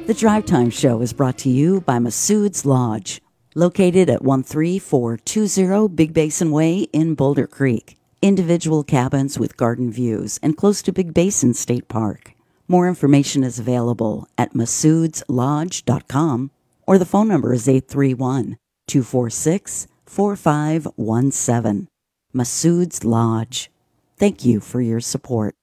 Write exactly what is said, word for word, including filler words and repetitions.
The Drive Time Show is brought to you by Masood's Lodge, located at one three four two zero Big Basin Way in Boulder Creek. Individual cabins with garden views and close to Big Basin State Park. More information is available at masoods lodge dot com or the phone number is eight three one, two four six, four five one seven. Masood's Lodge. Thank you for your support.